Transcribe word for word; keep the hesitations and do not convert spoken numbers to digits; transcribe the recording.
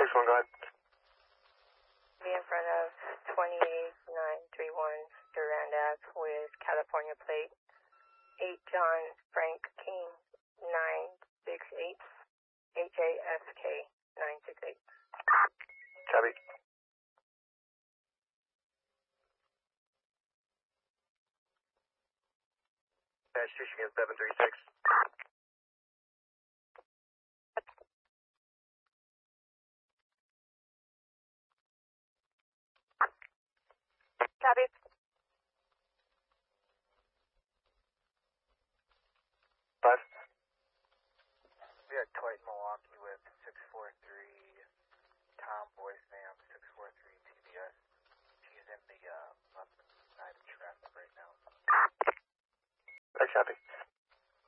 six one, go ahead. Be in front of twenty-eight nine three one Durand Ave with California plate eight John Frank King nine six eight H A S K nine six eight. Copy. Dash Michigan seven three six. Copy. Five. We had Dwight Milwaukee with six four three Tom Boysnam, six four three T B S. She's in the uh, left side of traffic right now. I copy.